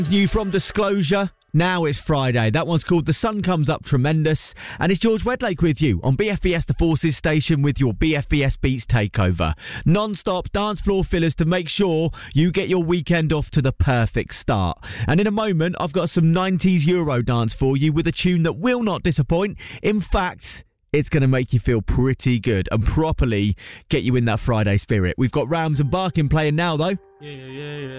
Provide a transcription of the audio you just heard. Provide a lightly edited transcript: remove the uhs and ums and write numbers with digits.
New from Disclosure. Now it's Friday. That one's called The Sun Comes Up Tremendous. And it's George Wedlake with you on BFBS The Forces station with your BFBS Beats takeover. Non-stop dance floor fillers to make sure you get your weekend off to the perfect start. And in a moment, I've got some 90s Euro dance for you with a tune that will not disappoint. In fact, it's going to make you feel pretty good and properly get you in that Friday spirit. We've got Rams and Barkin playing now, though. Yeah.